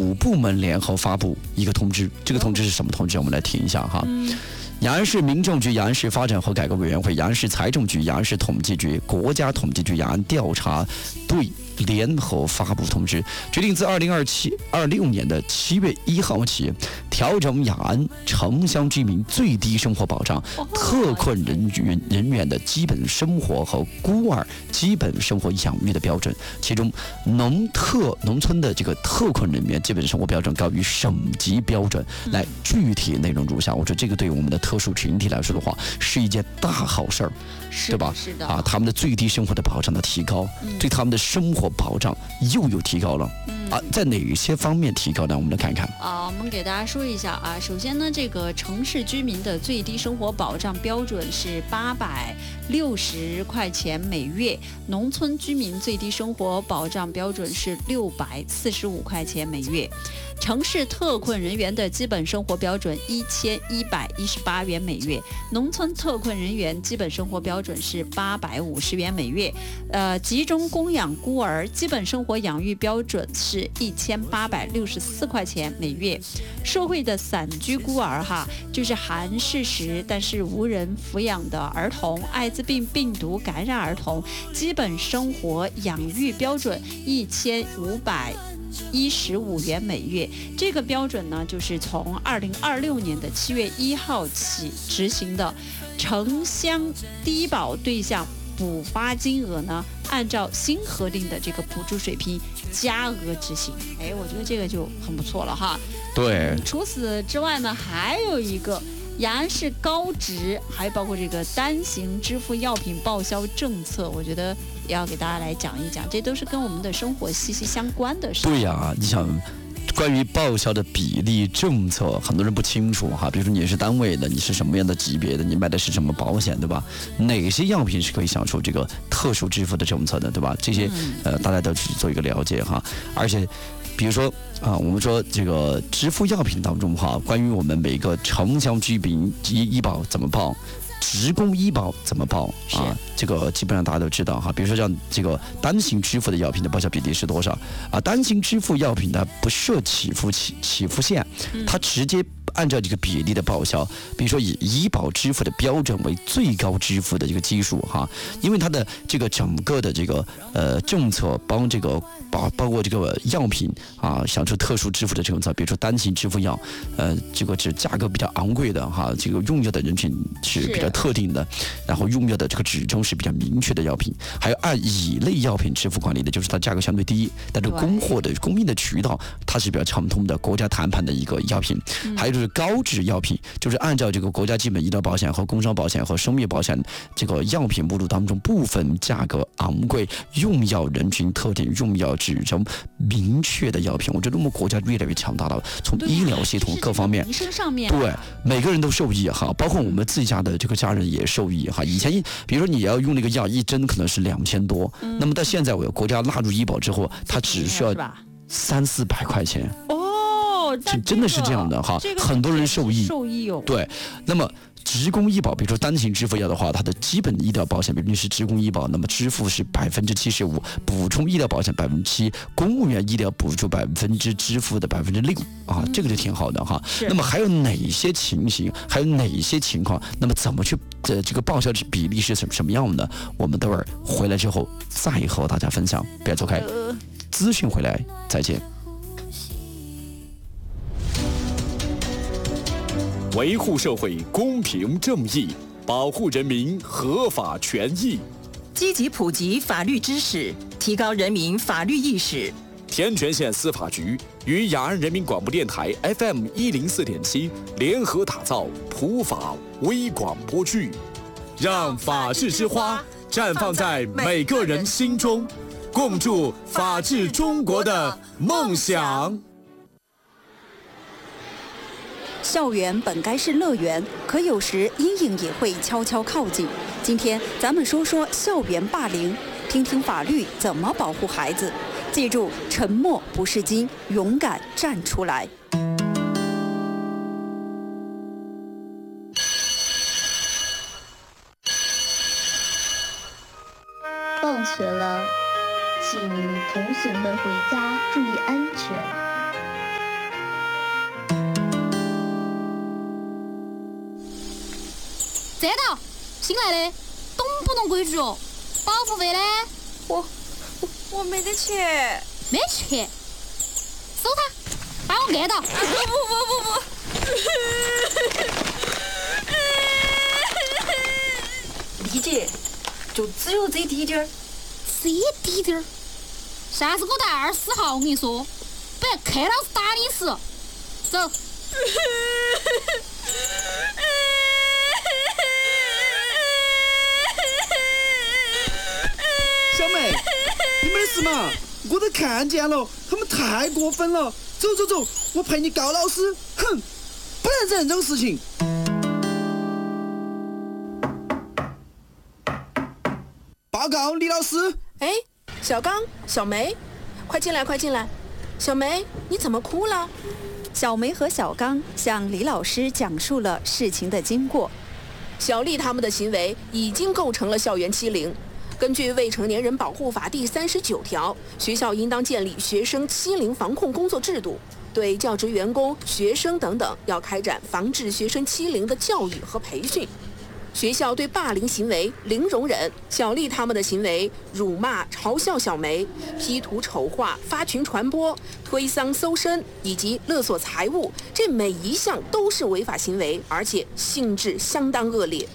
5部门联合发布一个通知，这个通知是什么通知？我们来听一下哈。雅安市民政局、雅安市发展和改革委员会、雅安市财政局、雅安市统计局、国家统计局雅安调查队联合发布通知，决定自2026年的7月1号起，调整雅安城乡居民最低生活保障、特困人员的基本生活和孤儿基本生活养育的标准。其中，农村的这个特困人员基本生活标准高于省级标准。来，具体内容如下。我觉得这个对于我们的特殊群体来说的话，是一件大好事儿，对吧？ 是的啊，他们的最低生活的保障的提高，对他们的生活保障又有提高了。在哪些方面提高呢？我们来看看。 我们给大家说一下啊。首先呢，这个城市居民的最低生活保障标准是860块钱每月，农村居民最低生活保障标准是645块钱每月。城市特困人员的基本生活标准1118元每月，农村特困人员基本生活标准是850元每月。集中供养孤儿基本生活养育标准是1864块钱每月。社会的散居孤儿就是含事实但是无人抚养的儿童、艾滋病病毒感染儿童，基本生活养育标准1515元每月。这个标准呢，就是从2026年的7月1号起执行的。城乡低保对象补发金额呢，按照新核定的这个补助水平加额执行。我觉得这个就很不错了哈。 对。 除此之外呢，还有一个雅安市高值，还包括这个单行支付药品报销政策，我觉得也要给大家来讲一讲，这都是跟我们的生活息息相关的事。 对呀，你想。关于报销的比例政策，很多人不清楚哈。比如说你是单位的，你是什么样的级别的，你买的是什么保险，对吧？哪些药品是可以享受这个特殊支付的政策的，对吧？这些大家都去做一个了解哈。而且，比如说我们说这个支付药品当中关于我们每个城乡居民医保怎么报。职工医保怎么报这个基本上大家都知道哈。比如说像这个单行支付的药品的报销比例是多少单行支付药品呢不设起付线，它直接按照这个比例的报销。比如说以医保支付的标准为最高支付的这个基数因为它的这个整个的这个政策帮这个包括这个药品享受特殊支付的政策。比如说单行支付药这个是价格比较昂贵的这个用药的人群是比较特定的，然后用药的这个指征是比较明确的药品。还有按乙类药品支付管理的，就是它价格相对低，但是供应的渠道它是比较畅通的，国家谈判的一个药品。还有就是高值药品，就是按照这个国家基本医疗保险和工伤保险和生命保险这个药品目录当中部分价格昂贵、用药人群特点、用药指征明确的药品。我觉得我们国家越来越强大了，从医疗系统各方面， 民生上面， 对每个人都受益包括我们自己家的这个家人也受益以前比如说你要用那个药一针可能是2000多，那么到现在我国家纳入医保之后，它只需要300-400块钱。真的是这样的很多人受益对，那么职工医保，比如说单行支付药的话，它的基本医疗保险，比如你是职工医保，那么支付是75%，补充医疗保险7%，公务员医疗补助支付的6%这个就挺好的那么还有哪些情形，还有哪些情况，那么怎么去这个报销比例是什么样的？我们等会儿回来之后再和大家分享，别走开，资讯回来再见。 维护社会公平正义，保护人民合法权益， 积极普及法律知识，提高人民法律意识。 天全县司法局与雅安人民广播电台 FM104.7联合打造普法微广播剧，让法治之花绽放在每个人心中，共筑法治中国的梦想。 校园本该是乐园，可有时阴影也会悄悄靠近。今天咱们说说校园霸凌，听听法律怎么保护孩子。记住，沉默不是金，勇敢站出来。 放学了，请同学们回家注意安全。 站到！新来的，懂不懂规矩哦？保护费呢？ 我没得钱。 没钱，收他，把我按到！ 不！丽姐，就只有这滴点儿。 这滴点儿？下次给我带20号，我跟你说，不然看老子打你一次。走。 小妹，你没事嘛？我都看见了，他们太过分了。走，我陪你告老师。哼，不能忍这种事情。报告李老师。 哎，小刚、小梅，快进来！小梅，你怎么哭了？ 小梅和小刚向李老师讲述了事情的经过。 小丽他们的行为已经构成了校园欺凌。根据《未成年人保护法》第39条，学校应当建立学生欺凌防控工作制度，对教职员工、学生等等要开展防治学生欺凌的教育和培训。学校对霸凌行为零容忍。小丽他们的行为辱骂、嘲笑小梅、P 图丑化、发群传播、推搡搜身以及勒索财物，这每一项都是违法行为，而且性质相当恶劣。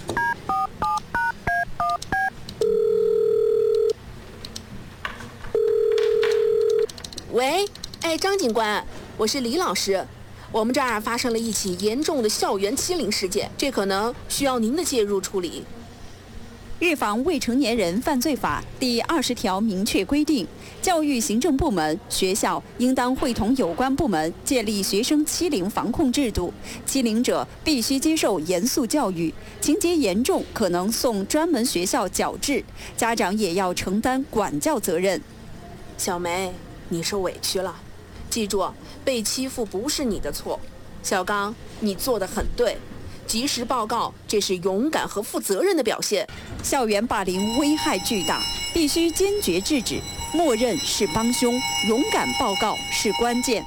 喂，张警官，我是李老师。我们这儿发生了一起严重的校园欺凌事件，这可能需要您的介入处理。 预防未成年人犯罪法第20条明确规定，教育行政部门、学校应当会同有关部门建立学生欺凌防控制度，欺凌者必须接受严肃教育，情节严重可能送专门学校矫治，家长也要承担管教责任。 小梅，你受委屈了，记住，被欺负不是你的错。小刚，你做得很对，及时报告，这是勇敢和负责任的表现。 校园霸凌危害巨大，必须坚决制止，默认是帮凶，勇敢报告是关键。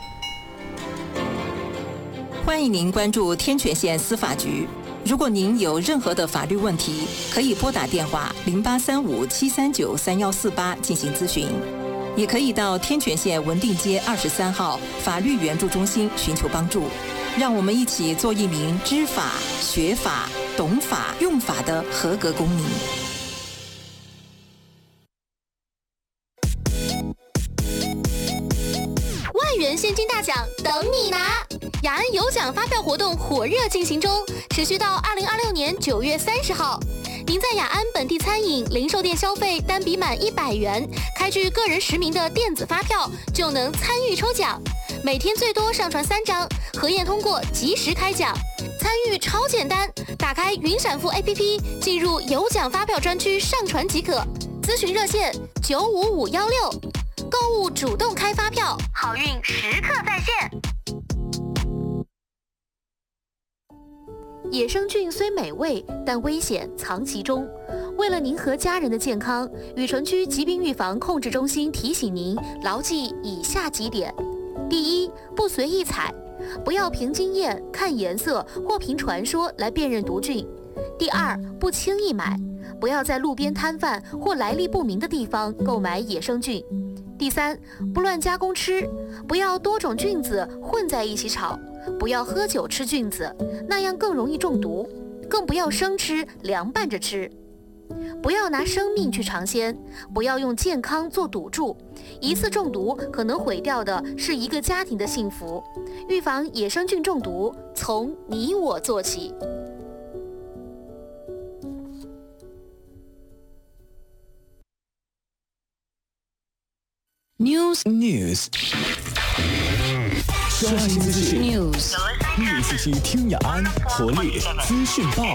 欢迎您关注天泉县司法局。如果您有任何的法律问题，可以拨打电话0835-739-3148进行咨询，也可以到天泉县文定街23号法律援助中心寻求帮助。让我们一起做一名知法、学法、懂法、用法的合格公民。 万元现金大奖等你拿！雅安有奖发票活动火热进行中，持续到2026年9月30号。您在雅安本地餐饮、零售店消费单笔满100元，开具个人实名的电子发票，就能参与抽奖。每天最多上传3张，核验通过及时开奖。参与超简单，打开云闪付 APP， 进入有奖发票专区上传即可。咨询热线95516，购物主动开发票，好运时刻在线。野生菌虽美味，但危险藏其中。为了您和家人的健康，雨城区疾病预防控制中心提醒您牢记以下几点：第一，不随意采，不要凭经验、看颜色或凭传说来辨认毒菌；第二，不轻易买，不要在路边摊贩或来历不明的地方购买野生菌；第三，不乱加工吃，不要多种菌子混在一起炒，不要喝酒吃菌子，那样更容易中毒，更不要生吃、凉拌着吃。不要拿生命去尝鲜，不要用健康做赌注，一次中毒可能毁掉的是一个家庭的幸福。预防野生菌中毒，从你我做起。 News 刷新资讯 News 147听雅安活力资讯报。